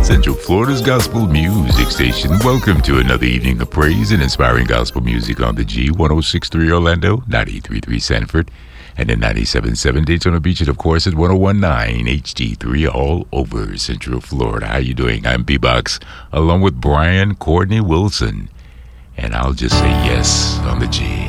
Central Florida's gospel music station. Welcome to another evening of praise and inspiring gospel music on the G. 106.3 Orlando, 93.3 Sanford, and in 97.7 Daytona Beach, and of course at 101.9 HD3 all over Central Florida. How you doing? I'm B-Box, along with Brian Courtney Wilson, and I'll just say yes on the G.